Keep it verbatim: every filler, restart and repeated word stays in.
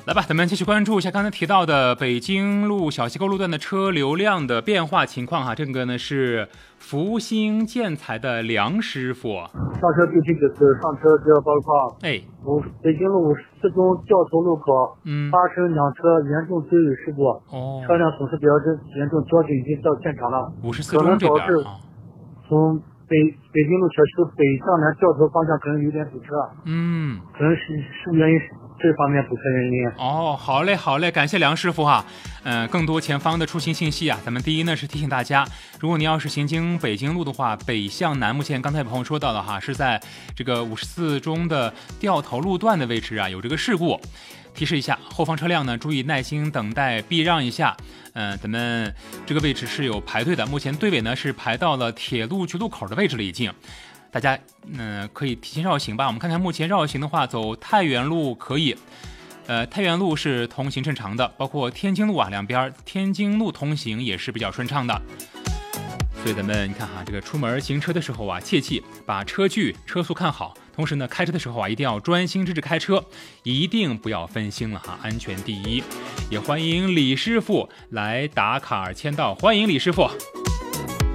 来吧，咱们继续关注一下刚才提到的北京路小西沟路段的车流量的变化情况哈。这个呢是福星建材的梁师傅。 上车必须指示，上车只要包括哎， 五北京路四中教头路口， 嗯， 发生两车严重追尾事故， 哦， 车辆损失比较严重，交警已经到现场了。 五十四中这边啊， 从北北京路小西沟北向南掉头方向可能有点堵车， 嗯， 可能是是原因这方面堵车原因。 哦，好嘞，好嘞，感谢梁师傅哈。嗯、呃，更多前方的出行信息啊，咱们第一呢是提醒大家，如果你要是行经北京路的话，北向南，目前刚才有朋友说到了哈，是在这个五十四中的掉头路段的位置啊，有这个事故。提示一下，后方车辆呢注意耐心等待，避让一下。嗯、呃，咱们这个位置是有排队的，目前队尾呢是排到了铁路局路口的位置了已经。大家嗯、呃、可以提前绕行吧。我们看看目前绕行的话，走太原路可以。呃，太原路是通行正常的，包括天津路啊，两边天津路通行也是比较顺畅的。所以咱们你看哈，这个出门行车的时候啊，切记把车距、车速看好，同时呢，开车的时候啊，一定要专心致志开车，一定不要分心了哈，安全第一。也欢迎李师傅来打卡签到，欢迎李师傅。